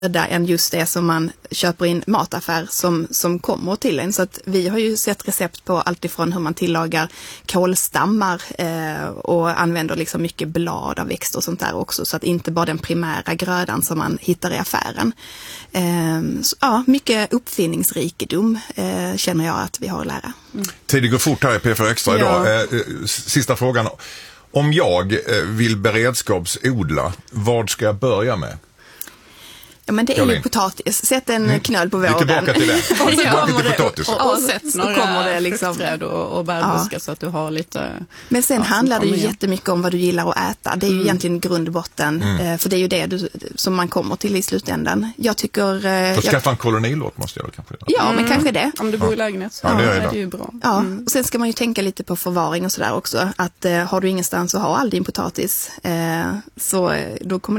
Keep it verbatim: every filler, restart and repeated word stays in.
än just det som man köper in mataffär som, som kommer till en. Så att vi har ju sett recept på allt ifrån hur man tillagar kålstammar eh, och använder liksom mycket blad av växter och sånt där också. Så att inte bara den primära grödan som man hittar i affären. Eh, så, ja, mycket uppfinningsrikedom eh, känner jag att vi har att lära. Mm. Tiden går fort här i P fyra Extra idag. Ja. Eh, sista frågan. Om jag eh, vill beredskapsodla, vad ska jag börja med? Ja, men det är ju potatis. Sätt en mm. knöl på vården. Tillbaka till det. och så kommer det, potatis. Och, och, och sätt några kommer det liksom fruktträd och, och bärbuskar ja. Så att du har lite... Men sen ja, handlar det ju igen. jättemycket om vad du gillar att äta. Det är ju mm. egentligen grundbotten. Mm. För det är ju det du, som man kommer till i slutändan. Jag tycker... För jag... skaffa en kolonilåt måste jag kanske. Ja, mm. men kanske det. Om du bor i lägenhet så ja, det är, är det ju bra. Ja, mm. och sen ska man ju tänka lite på förvaring och sådär också. Att eh, har du ingenstans att ha all din potatis eh, så då kommer